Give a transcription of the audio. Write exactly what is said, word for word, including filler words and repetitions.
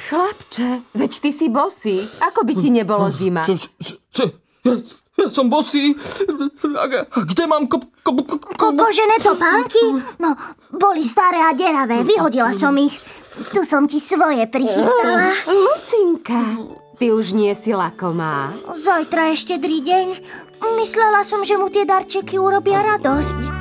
Chlapče, veď ty si bosý. Ako by ti nebolo zima? Čo, čo, čo, ja, ja som bosý. A, a kde mám kop, kop, kop, kop? Kožené topánky? No, boli staré a deravé. Vyhodila som ich. Tu som ti svoje prichystala. Lucinka, ty už nie si lakomá. Zajtra je štedrý deň. Myslela som, že mu tie darčeky urobia radosť.